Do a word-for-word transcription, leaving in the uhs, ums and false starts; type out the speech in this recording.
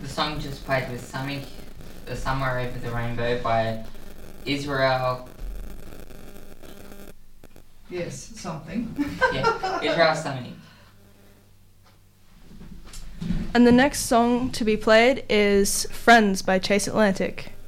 song just played was Something, uh, Somewhere Over the Rainbow by Israel. Yes, something. Yeah, Israel something. And the next song to be played is Friends by Chase Atlantic.